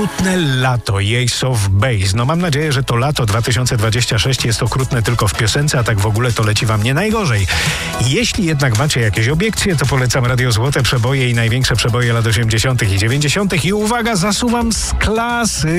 okrutne lato, Ace of Base. No mam nadzieję, że to lato 2026 jest okrutne tylko w piosence, a tak w ogóle to leci wam nie najgorzej. Jeśli jednak macie jakieś obiekcje, to polecam Radio Złote Przeboje i największe przeboje lat 80. i 90. I uwaga, zasuwam z klasy.